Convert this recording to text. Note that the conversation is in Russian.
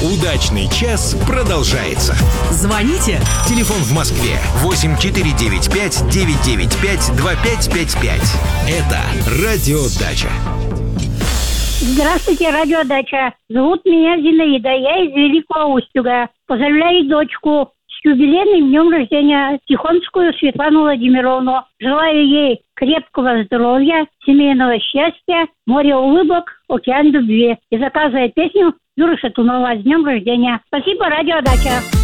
Удачный час продолжается. Звоните. Телефон в Москве 8495 995 2555. Это Радио Дача. Здравствуйте, Радио Дача. Зовут меня Зинаида, я из Великого Устюга. Поздравляю дочку с юбилейным днем рождения, Тихонскую Светлану Владимировну. Желаю ей крепкого здоровья, семейного счастья, море улыбок, океан любви. И заказываю песню Юры Шатунова с днем рождения. Спасибо, Радио Дача.